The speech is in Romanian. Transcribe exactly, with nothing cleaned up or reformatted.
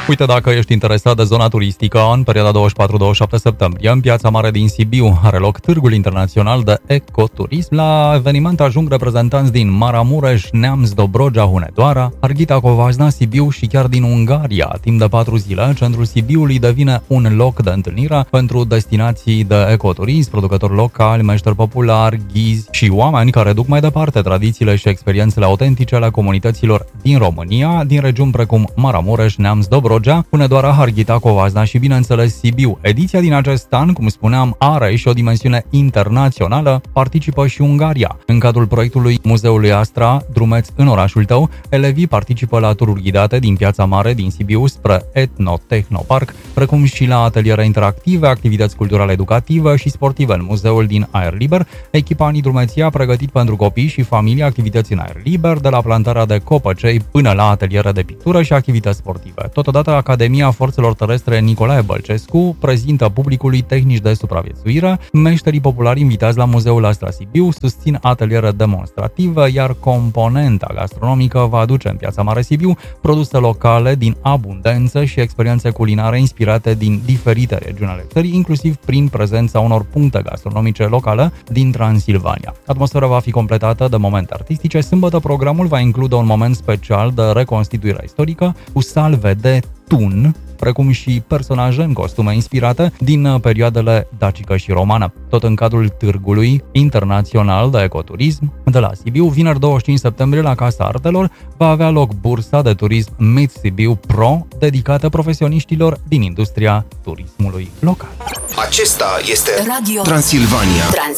Uite, dacă ești interesat de zona turistică, în perioada douăzeci și patru douăzeci și șapte septembrie, în Piața Mare din Sibiu, are loc Târgul Internațional de Ecoturism. La eveniment ajung reprezentanți din Maramureș, Neamț, Dobrogea, Hunedoara, Harghita, Covasna, Sibiu și chiar din Ungaria. Timp de patru zile, centrul Sibiului devine un loc de întâlnire pentru destinații de ecoturism, producători locali, meșteri populari, ghizi și oameni care duc mai departe tradițiile și experiențele autentice ale comunităților din România, din regiuni precum Maramureș, Neamț, Dobrogea, Hunedoara, Harghita, Covasna și, bineînțeles, Sibiu. Ediția din acest an, cum spuneam, are și o dimensiune internațională, participă și Ungaria. În cadrul proiectului Muzeului Astra, Drumeți în orașul tău, elevii participă la tururi ghidate din Piața Mare din Sibiu spre Etno-Technopark, precum și la ateliere interactive, activități culturale educative și sportive în muzeul din aer liber. Echipa Anii Drumeții a pregătit pentru copii și familie activități în aer liber, de la plantarea de copăcei până la ateliere de pictură și activități sportive. Totodată, Academia Forțelor Terestre Nicolae Bălcescu prezintă publicului tehnici de supraviețuire, meșterii populari invitați la Muzeul Astra Sibiu susțin ateliere demonstrative, iar componenta gastronomică va aduce în Piața Mare Sibiu produse locale din abundență și experiențe culinare inspirate din diferite regiuni ale țării, inclusiv prin prezența unor puncte gastronomice locale din Transilvania. Atmosfera va fi completată de momente artistice. Sâmbătă, programul va include un moment special de reconstituire istorică cu salve de tun, precum și personaje în costume inspirate din perioadele dacică și romană. Tot în cadrul Târgului Internațional de Ecoturism de la Sibiu, vineri douăzeci și cinci septembrie, la Casa Artelor, va avea loc bursa de turism Meet Sibiu Pro, dedicată profesioniștilor din industria turismului local. Acesta este Radio Transilvania. Transilvania.